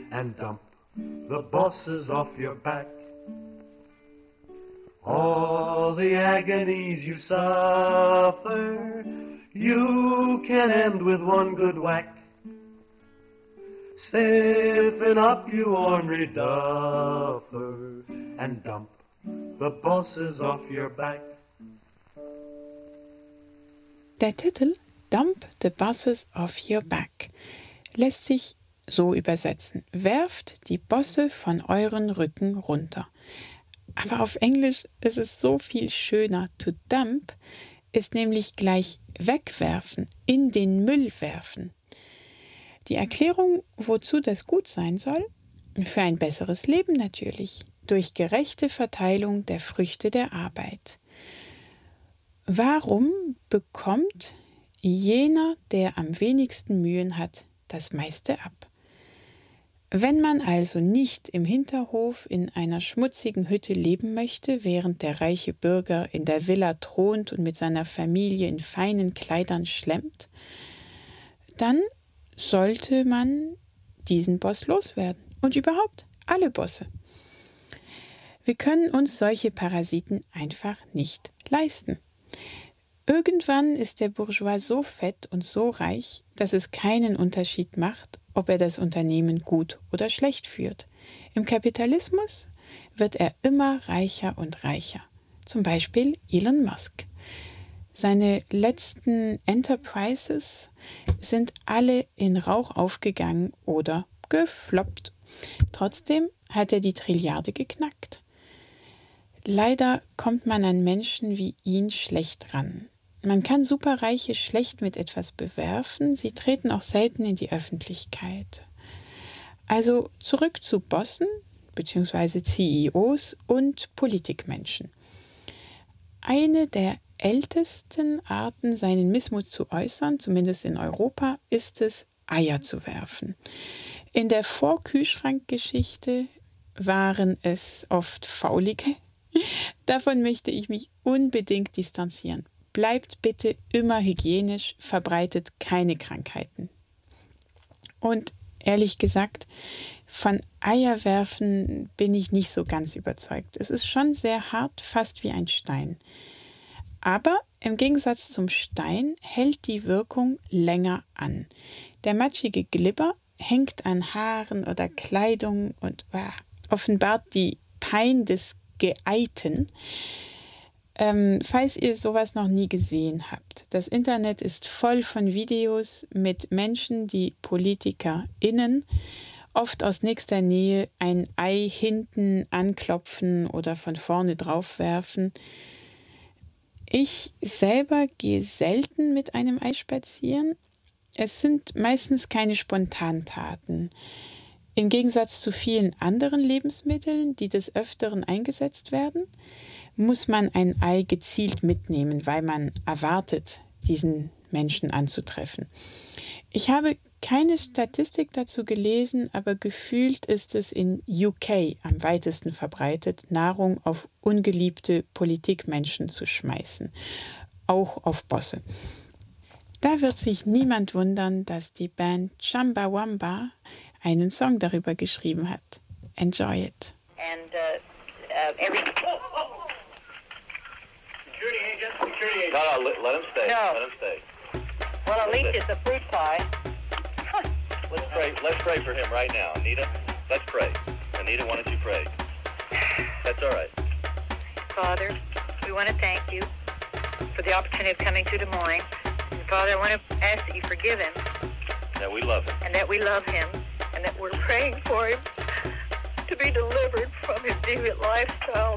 and dump the bosses off your back. All the agonies you suffer, you can end with one good whack. Stiffen up, you ornery duffer, and dump the bosses off your back. Der Titel Dump the Bosses off your back lässt sich so übersetzen: Werft die Bosse von euren Rücken runter. Aber auf Englisch ist es so viel schöner. To dump ist nämlich gleich wegwerfen, in den Müll werfen. Die Erklärung, wozu das gut sein soll? Für ein besseres Leben natürlich, durch gerechte Verteilung der Früchte der Arbeit. Warum bekommt jener, der am wenigsten Mühen hat, das meiste ab? Wenn man also nicht im Hinterhof in einer schmutzigen Hütte leben möchte, während der reiche Bürger in der Villa thront und mit seiner Familie in feinen Kleidern schlemmt, dann sollte man diesen Boss loswerden und überhaupt alle Bosse. Wir können uns solche Parasiten einfach nicht leisten. Irgendwann ist der Bourgeois so fett und so reich, dass es keinen Unterschied macht, ob er das Unternehmen gut oder schlecht führt. Im Kapitalismus wird er immer reicher und reicher. Zum Beispiel Elon Musk. Seine letzten Enterprises sind alle in Rauch aufgegangen oder gefloppt. Trotzdem hat er die Trilliarde geknackt. Leider kommt man an Menschen wie ihn schlecht ran. Man kann Superreiche schlecht mit etwas bewerfen, sie treten auch selten in die Öffentlichkeit. Also zurück zu Bossen bzw. CEOs und Politikmenschen. Eine der ältesten Arten, seinen Missmut zu äußern, zumindest in Europa, ist es, Eier zu werfen. In der Vorkühlschrankgeschichte waren es oft Faulige. Davon möchte ich mich unbedingt distanzieren. Bleibt bitte immer hygienisch, verbreitet keine Krankheiten. Und ehrlich gesagt, von Eierwerfen bin ich nicht so ganz überzeugt. Es ist schon sehr hart, fast wie ein Stein. Aber im Gegensatz zum Stein hält die Wirkung länger an. Der matschige Glibber hängt an Haaren oder Kleidung und offenbart die Pein des Geeiten. Falls ihr sowas noch nie gesehen habt, das Internet ist voll von Videos mit Menschen, die PolitikerInnen oft aus nächster Nähe ein Ei hinten anklopfen oder von vorne draufwerfen. Ich selber gehe selten mit einem Ei spazieren. Es sind meistens keine Spontantaten. Im Gegensatz zu vielen anderen Lebensmitteln, die des Öfteren eingesetzt werden, muss man ein Ei gezielt mitnehmen, weil man erwartet, diesen Menschen anzutreffen. Ich habe keine Statistik dazu gelesen, aber gefühlt ist es in UK am weitesten verbreitet, Nahrung auf ungeliebte Politikmenschen zu schmeißen, auch auf Bosse. Da wird sich niemand wundern, dass die Band Chumbawamba einen Song darüber geschrieben hat. Enjoy it. And every... Security agent. No, let him stay. No. Let him stay. Well, at least it's a fruit pie. Let's pray for him right now. Anita, let's pray. Anita, why don't you pray? That's all right. Father, we want to thank you for the opportunity of coming to Des Moines. And Father, I want to ask that you forgive him. That we love him. And that we love him. And that we're praying for him to be delivered from his deviant lifestyle.